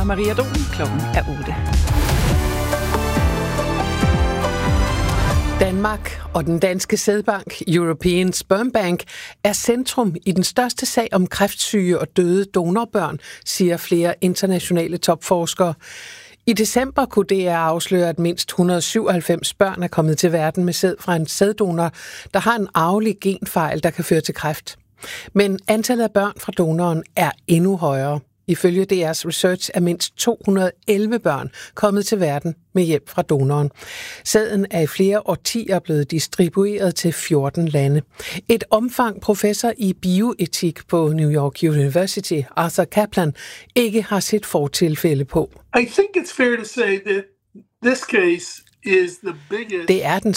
Maria Dolen. Klokken er 8. Danmark og den danske sædbank European Sperm Bank er centrum i den største sag om kræftsyge og døde donorbørn, siger flere internationale topforskere. I december kunne DR afsløre, at mindst 197 børn er kommet til verden med sæd fra en sæddonor, der har en arvelig genfejl, der kan føre til kræft. Men antallet af børn fra donoren er endnu højere. Ifølge DR's research er mindst 211 børn kommet til verden med hjælp fra donoren. Sæden er i flere årtier blevet distribueret til 14 lande. Et omfang professor i bioetik på New York University, Arthur Kaplan, ikke har set fortilfælde på. I think it's fair to say that this case is the biggest. Det er den